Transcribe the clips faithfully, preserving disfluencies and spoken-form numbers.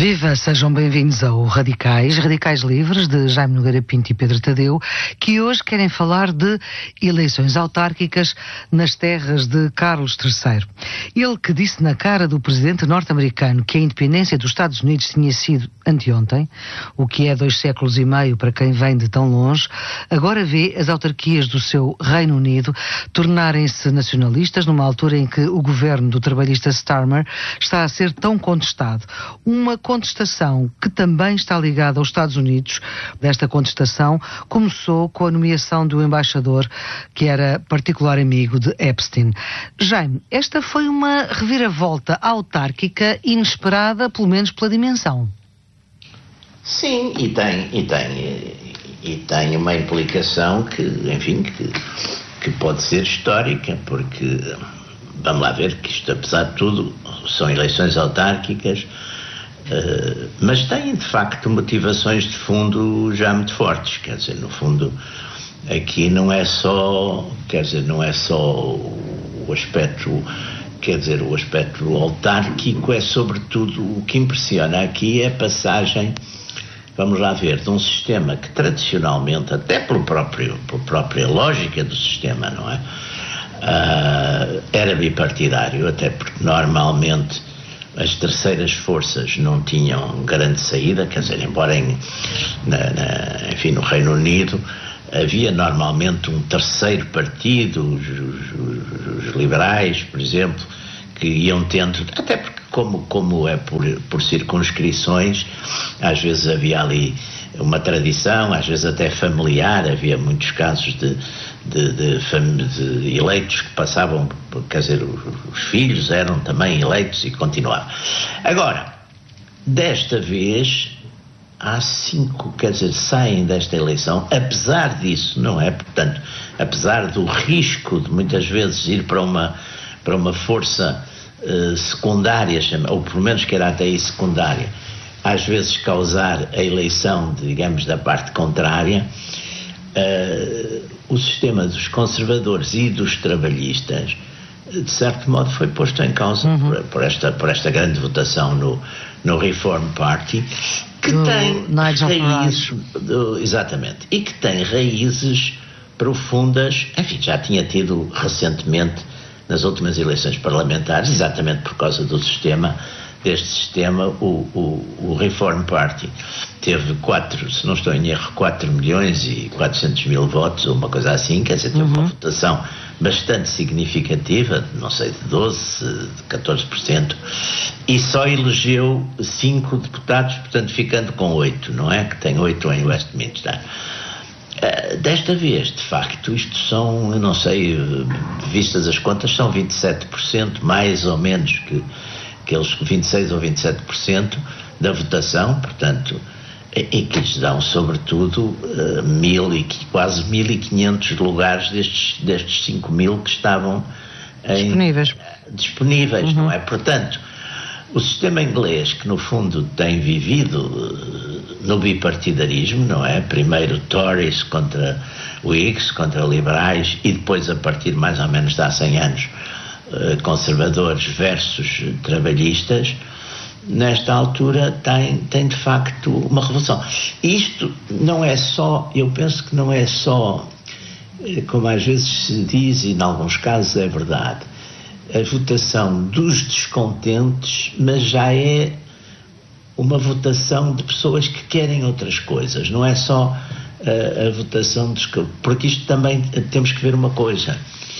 Viva, sejam bem-vindos ao Radicais, Radicais Livres, de Jaime Nogueira Pinto e Pedro Tadeu, que hoje querem falar de eleições autárquicas nas terras de Carlos terceiro. Ele que disse na cara do presidente norte-americano que a independência dos Estados Unidos tinha sido anteontem, o que é dois séculos e meio para quem vem de tão longe, agora vê as autarquias do seu Reino Unido tornarem-se nacionalistas numa altura em que o governo do trabalhista Starmer está a ser tão contestado. Uma contestação que também está ligada aos Estados Unidos. Desta contestação começou com a nomeação do embaixador que era particular amigo de Epstein. Jaime, esta foi uma reviravolta autárquica inesperada, pelo menos pela dimensão. Sim, e tem, e tem, e tem uma implicação que, enfim, que, que pode ser histórica, porque vamos lá ver que isto, apesar de tudo, são eleições autárquicas. Uh, mas têm de facto motivações de fundo já muito fortes, quer dizer, no fundo aqui não é só, quer dizer, não é só o aspecto, quer dizer, o aspecto autárquico, é sobretudo o que impressiona aqui é a passagem, vamos lá ver, de um sistema que tradicionalmente, até pelo próprio, pela própria lógica do sistema, não é? Uh, era bipartidário, até porque normalmente as terceiras forças não tinham grande saída, quer dizer, embora em, na, na, enfim, no Reino Unido havia normalmente um terceiro partido, os, os, os liberais, por exemplo, que iam tendo, até porque como, como é por, por circunscrições, às vezes havia ali uma tradição, às vezes até familiar, havia muitos casos de, de, de, de eleitos que passavam, quer dizer, os, os filhos eram também eleitos e continuavam. Agora, desta vez, há cinco, quer dizer, saem desta eleição, apesar disso, não é? Portanto, apesar do risco de muitas vezes ir para uma, para uma força uh, secundária, ou pelo menos que era até aí secundária, às vezes causar a eleição, digamos, da parte contrária, uh, o sistema dos conservadores e dos trabalhistas, de certo modo, foi posto em causa uhum. por, por, esta, por esta grande votação no, no Reform Party, que do tem raízes, do, exatamente, e que tem raízes profundas, enfim, já tinha tido recentemente, nas últimas eleições parlamentares, exatamente por causa do sistema, deste sistema, o, o, o Reform Party teve quatro, se não estou em erro, quatro milhões e quatrocentos mil votos, ou uma coisa assim, quer dizer, teve uhum. uma votação bastante significativa, não sei, de doze, de catorze por cento, e só elegeu cinco deputados, portanto ficando com oito, não é? Que tem oito em Westminster. Uh, desta vez, de facto, isto são, eu não sei, vistas as contas, são vinte e sete por cento, mais ou menos que aqueles vinte e seis ou vinte e sete por cento da votação, portanto, e que lhes dão, sobretudo, uh, mil e, quase mil e quinhentos lugares destes, destes cinco mil que estavam em, disponíveis, uh, disponíveis uhum. não é? Portanto, o sistema inglês, que no fundo tem vivido uh, no bipartidarismo, não é? Primeiro Tories contra Whigs, contra liberais, e depois, a partir mais ou menos de há cem anos, conservadores versus trabalhistas, nesta altura tem, tem de facto uma revolução. Isto não é só, eu penso que não é só, como às vezes se diz, e em alguns casos é verdade, a votação dos descontentes, mas já é uma votação de pessoas que querem outras coisas, não é só a, a votação dos... Porque isto também temos que ver uma coisa.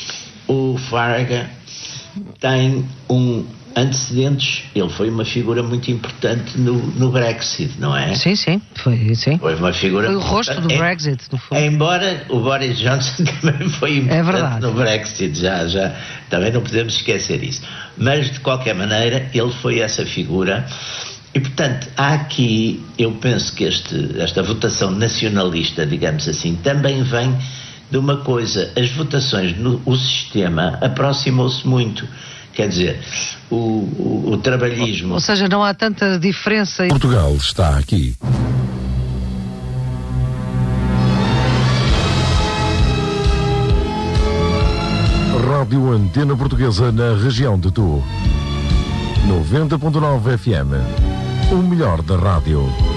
O Farage tem um antecedentes, ele foi uma figura muito importante no, no Brexit, não é? Sim, sim, foi, sim. Foi uma figura... Foi o rosto do é, Brexit, no fundo. Embora o Boris Johnson também foi importante é no Brexit, já, já, também não podemos esquecer isso. Mas, de qualquer maneira, ele foi essa figura. E, portanto, há aqui, eu penso que este, esta votação nacionalista, digamos assim, também vem de uma coisa, as votações no o sistema aproximou-se muito, quer dizer, o, o, o trabalhismo... Ou seja, não há tanta diferença... Portugal está aqui. Rádio Antena Portuguesa na região de Tu. noventa ponto nove F M. O melhor da rádio.